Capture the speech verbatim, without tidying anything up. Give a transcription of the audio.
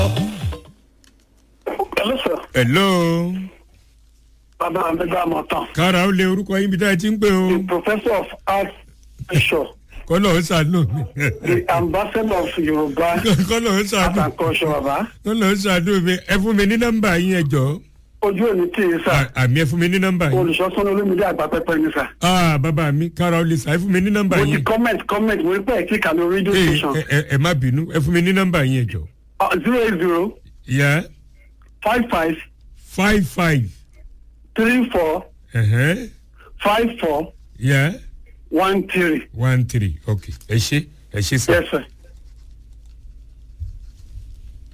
Hello, sir. hello. Bàbá Àmẹ́gbà Mọ̀tàn. kára ó lé orúkọ yín bí dáa ti ń pè o. The professor of art Bishop. kọ́lọ̀ ó ṣàánú mi. The ambassador of Yoruba kọ́lọ̀ ó art ṣàánú. and culture, bàbá. kọ́lọ̀ ó ṣàánú mi. ẹ fún mi ní nọ́mbà yín ẹ jọ. Ojú òní tí ì sà. àmì ẹ fún mi ní nọ́mbà yín. Olùṣọ́sọ́nà olómìnira àgbà pẹ́pẹ́ ní sà. ah bàbá mi kára ó lè sà ẹ fún mi ní nọ́mbà Mo ti yín. comment comment mo rí pé ẹ̀ kí kàlọ́ radio ẹ station. ẹ ẹ má bínú ẹ fún mi ní nọ́mbà yín ẹ jọ. Zero eight zero yẹ five five five five. three four ẹ̀hẹ́n. five four yẹ one three. one three ok ẹ ṣe ẹ ṣe sà. Yes, sir.